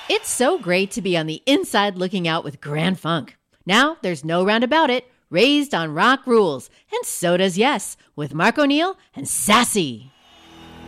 It's so great to be on the inside looking out with Grand Funk. Now, there's no round about it. Raised on Rock rules, and so does Yes, with Mark O'Neill and Sassy.